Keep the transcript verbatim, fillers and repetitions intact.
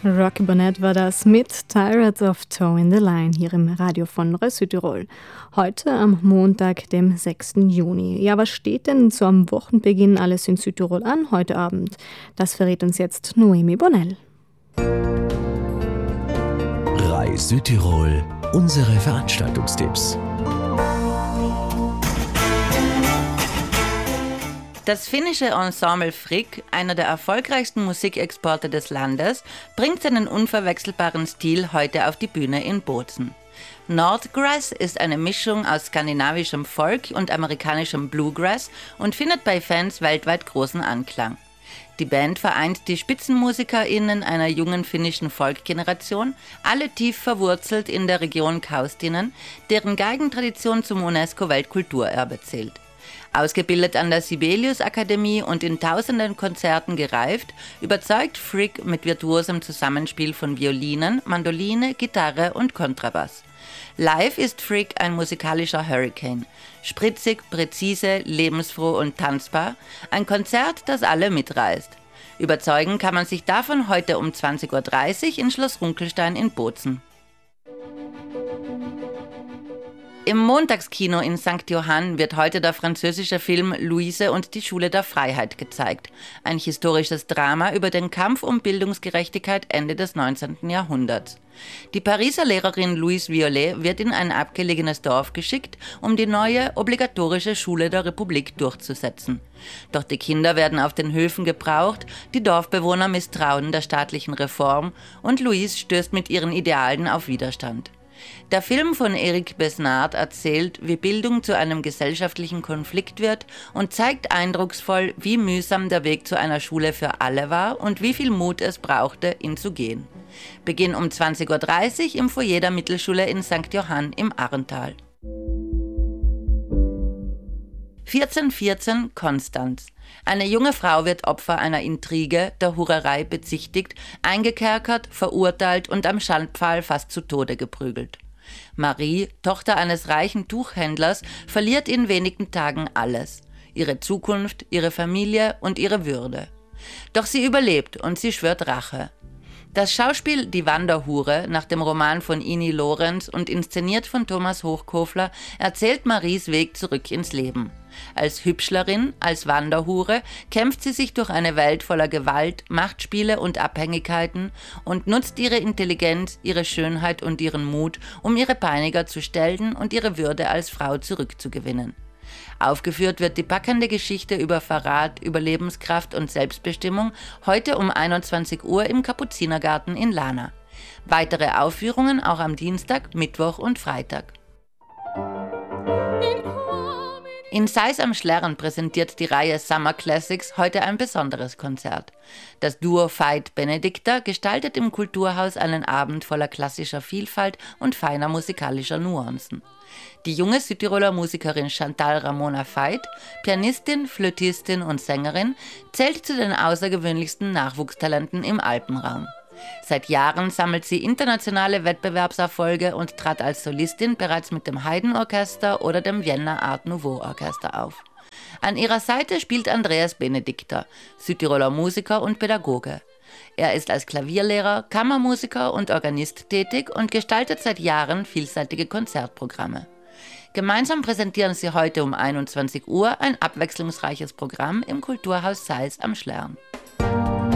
Rocky Bonnet war das mit Tyrants of Toe in the Line hier im Radio von Südtirol. Heute am Montag, dem sechsten Juni. Ja, was steht denn so am Wochenbeginn alles in Südtirol an heute Abend? Das verrät uns jetzt Noemi Bonnell. Reis Südtirol, unsere Veranstaltungstipps. Das finnische Ensemble Frick, einer der erfolgreichsten Musikexporte des Landes, bringt seinen unverwechselbaren Stil heute auf die Bühne in Bozen. Nordgrass ist eine Mischung aus skandinavischem Folk und amerikanischem Bluegrass und findet bei Fans weltweit großen Anklang. Die Band vereint die SpitzenmusikerInnen einer jungen finnischen Folk-Generation, alle tief verwurzelt in der Region Kaustinen, deren Geigentradition zum UNESCO-Weltkulturerbe zählt. Ausgebildet an der Sibelius-Akademie und in tausenden Konzerten gereift, überzeugt Frick mit virtuosem Zusammenspiel von Violinen, Mandoline, Gitarre und Kontrabass. Live ist Frick ein musikalischer Hurricane. Spritzig, präzise, lebensfroh und tanzbar. Ein Konzert, das alle mitreißt. Überzeugen kann man sich davon heute um zwanzig Uhr dreißig in Schloss Runkelstein in Bozen. Im Montagskino in Sankt Johann wird heute der französische Film Luise und die Schule der Freiheit gezeigt. Ein historisches Drama über den Kampf um Bildungsgerechtigkeit Ende des neunzehnten Jahrhunderts. Die Pariser Lehrerin Louise Violet wird in ein abgelegenes Dorf geschickt, um die neue obligatorische Schule der Republik durchzusetzen. Doch die Kinder werden auf den Höfen gebraucht, die Dorfbewohner misstrauen der staatlichen Reform und Louise stößt mit ihren Idealen auf Widerstand. Der Film von Eric Besnard erzählt, wie Bildung zu einem gesellschaftlichen Konflikt wird und zeigt eindrucksvoll, wie mühsam der Weg zu einer Schule für alle war und wie viel Mut es brauchte, ihn zu gehen. Beginn um zwanzig Uhr dreißig im Foyer der Mittelschule in Sankt Johann im Arrental. vierzehn vierzehn Konstanz. Eine junge Frau wird Opfer einer Intrige, der Hurerei bezichtigt, eingekerkert, verurteilt und am Schandpfahl fast zu Tode geprügelt. Marie, Tochter eines reichen Tuchhändlers, verliert in wenigen Tagen alles: ihre Zukunft, ihre Familie und ihre Würde. Doch sie überlebt und sie schwört Rache. Das Schauspiel Die Wanderhure, nach dem Roman von Ini Lorenz und inszeniert von Thomas Hochkofler, erzählt Maries Weg zurück ins Leben. Als Hübschlerin, als Wanderhure kämpft sie sich durch eine Welt voller Gewalt, Machtspiele und Abhängigkeiten und nutzt ihre Intelligenz, ihre Schönheit und ihren Mut, um ihre Peiniger zu stellen und ihre Würde als Frau zurückzugewinnen. Aufgeführt wird die packende Geschichte über Verrat, Überlebenskraft und Selbstbestimmung heute um einundzwanzig Uhr im Kapuzinergarten in Lana. Weitere Aufführungen auch am Dienstag, Mittwoch und Freitag. In Seis am Schlern präsentiert die Reihe Summer Classics heute ein besonderes Konzert. Das Duo Veit Benedicta gestaltet im Kulturhaus einen Abend voller klassischer Vielfalt und feiner musikalischer Nuancen. Die junge Südtiroler Musikerin Chantal Ramona Veit, Pianistin, Flötistin und Sängerin, zählt zu den außergewöhnlichsten Nachwuchstalenten im Alpenraum. Seit Jahren sammelt sie internationale Wettbewerbserfolge und trat als Solistin bereits mit dem Haydn Orchester oder dem Vienna Art Nouveau Orchester auf. An ihrer Seite spielt Andreas Benedicta, Südtiroler Musiker und Pädagoge. Er ist als Klavierlehrer, Kammermusiker und Organist tätig und gestaltet seit Jahren vielseitige Konzertprogramme. Gemeinsam präsentieren sie heute um einundzwanzig Uhr ein abwechslungsreiches Programm im Kulturhaus Seis am Schlern.